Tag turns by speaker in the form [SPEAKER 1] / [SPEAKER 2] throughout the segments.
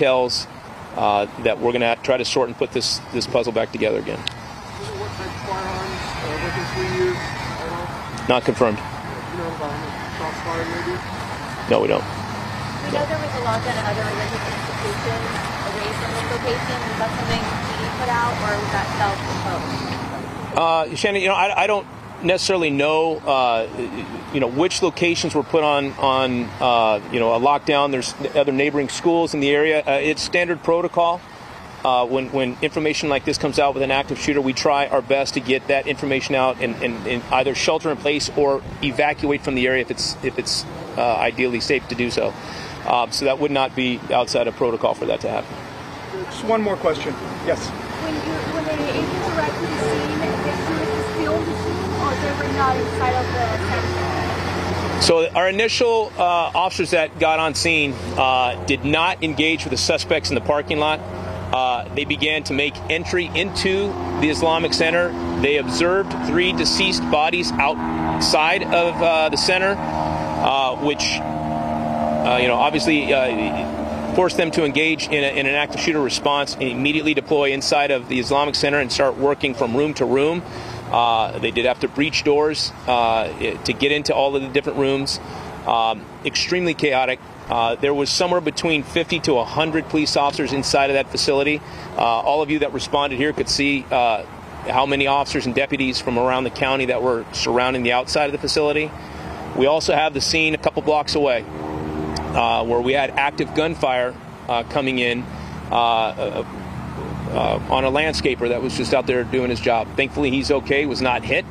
[SPEAKER 1] details that we're going to try to sort and put this puzzle back together again.
[SPEAKER 2] What type of firearms within 3 years?
[SPEAKER 1] Not confirmed.
[SPEAKER 2] You know about shots fired maybe?
[SPEAKER 1] No, we don't.
[SPEAKER 3] We know there was a launch at another religious institution away from this location. Was that something he put out, or was that self-imposed?
[SPEAKER 1] Shannon, I don't necessarily know, which locations were put on a lockdown. There's other neighboring schools in the area. It's standard protocol. When information like this comes out with an active shooter, we try our best to get that information out and either shelter in place or evacuate from the area if it's ideally safe to do so. So that would not be outside of protocol for that to happen.
[SPEAKER 2] Just one more question. Yes.
[SPEAKER 4] When the agents arrived to the scene, they filmed the scene, or they were not inside of the center?
[SPEAKER 1] So our initial officers that got on scene did not engage with the suspects in the parking lot. They began to make entry into the Islamic Center. They observed 3 deceased bodies outside of the center, which, obviously forced them to engage in an active shooter response and immediately deploy inside of the Islamic Center and start working from room to room. They did have to breach doors to get into all of the different rooms. Extremely chaotic. There was somewhere between 50 to 100 police officers inside of that facility. All of you that responded here could see how many officers and deputies from around the county that were surrounding the outside of the facility. We also have the scene a couple blocks away where we had active gunfire coming in on a landscaper that was just out there doing his job. Thankfully, he's okay. Was not hit.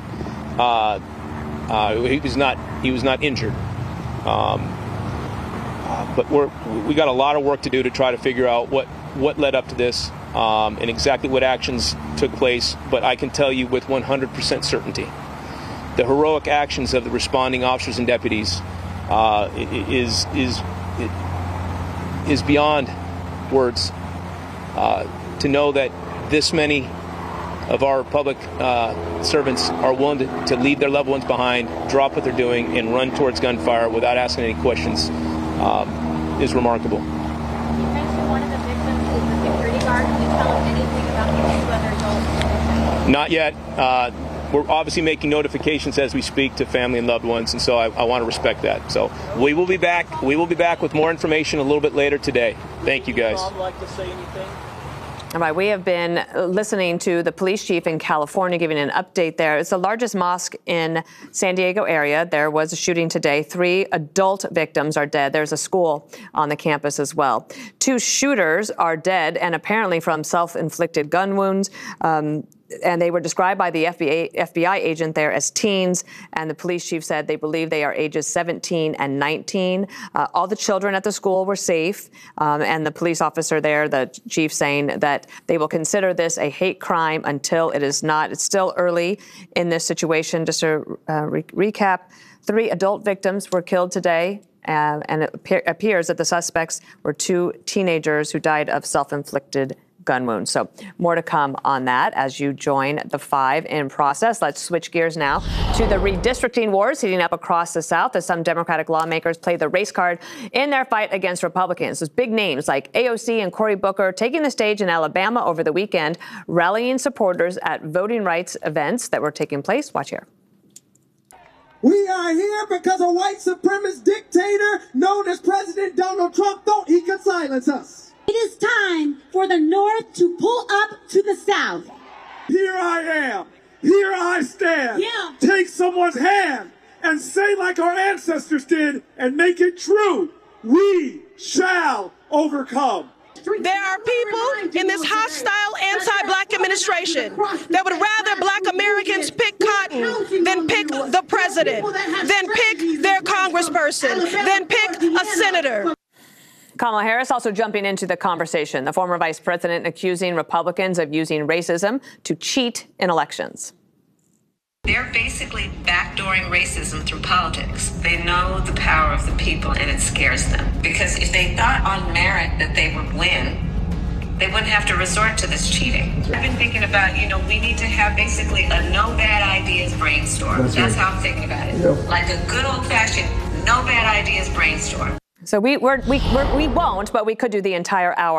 [SPEAKER 1] He was not injured. But we got a lot of work to do to try to figure out what led up to this and exactly what actions took place. But I can tell you with 100% certainty, the heroic actions of the responding officers and deputies is beyond words. To know that this many of our public servants are willing to leave their loved ones behind, drop what they're doing, and run towards gunfire without asking any questions is remarkable.
[SPEAKER 3] You mentioned one of the victims is the security guard. Can you tell us anything about the 2 other adults?
[SPEAKER 1] Not yet. We're obviously making notifications as we speak to family and loved ones, and so I want to respect that. So we will be back. We will be back with more information a little bit later today. Thank you, guys.
[SPEAKER 2] Would like to say anything?
[SPEAKER 5] All right, we have been listening to the police chief in California giving an update there. It's the largest mosque in San Diego area. There was a shooting today. 3 adult victims are dead. There's a school on the campus as well. 2 shooters are dead and apparently from self-inflicted gun wounds. And they were described by the FBI agent there as teens, and the police chief said they believe they are ages 17 and 19. All the children at the school were safe, and the police officer there, the chief, saying that they will consider this a hate crime until it is not. It's still early in this situation. Just to recap, 3 adult victims were killed today. And it appears that the suspects were 2 teenagers who died of self-inflicted gun wounds. So more to come on that as you join the 5 in process. Let's switch gears now to the redistricting wars heating up across the South as some Democratic lawmakers play the race card in their fight against Republicans. There's big names like AOC and Cory Booker taking the stage in Alabama over the weekend, rallying supporters at voting rights events that were taking place. Watch here.
[SPEAKER 6] We are here because a white supremacist dictator known as President Donald Trump thought he could silence us.
[SPEAKER 7] It is time for the North to pull up to the South.
[SPEAKER 6] Here I am. Here I stand.
[SPEAKER 7] Yeah.
[SPEAKER 6] Take someone's hand and say like our ancestors did and make it true. We shall overcome.
[SPEAKER 8] There are people in this hostile anti-black administration that would rather black Americans pick cotton than pick the president, than pick their congressperson, than pick a senator.
[SPEAKER 5] Kamala Harris also jumping into the conversation. The former vice president accusing Republicans of using racism to cheat in elections.
[SPEAKER 9] They're basically backdooring racism through politics. They know the power of the people and it scares them. Because if they thought on merit that they would win, they wouldn't have to resort to this cheating. I've been thinking about, we need to have basically a no bad ideas brainstorm. That's how I'm thinking about it. Yep. Like a good old fashioned no bad ideas brainstorm.
[SPEAKER 5] So we won't, but we could do the entire hour.